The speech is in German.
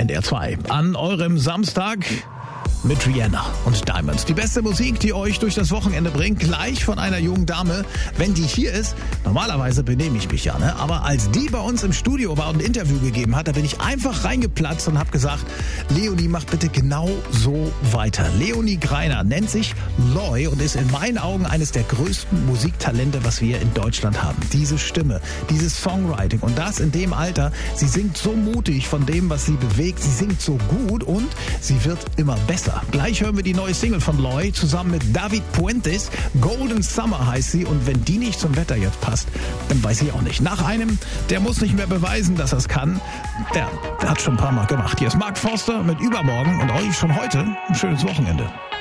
NDR 2 an eurem Samstag mit Rihanna und Diamonds. Die beste Musik, die euch durch das Wochenende bringt, gleich von einer jungen Dame. Wenn die hier ist, normalerweise benehme ich mich ja, ne? Aber als die bei uns im Studio war und ein Interview gegeben hat, da bin ich einfach reingeplatzt und habe gesagt, Leonie, mach bitte genau so weiter. Leonie Greiner nennt sich Loi und ist in meinen Augen eines der größten Musiktalente, was wir in Deutschland haben. Diese Stimme, dieses Songwriting und das in dem Alter. Sie singt so mutig von dem, was sie bewegt. Sie singt so gut und sie wird immer besser. Gleich hören wir die neue Single von Loi zusammen mit David Puentes. Golden Summer heißt sie und wenn die nicht zum Wetter jetzt passt, dann weiß ich auch nicht. Nach einem, der muss nicht mehr beweisen, dass er es kann. Der hat schon ein paar Mal gemacht. Hier ist Mark Forster mit Übermorgen und euch schon heute ein schönes Wochenende.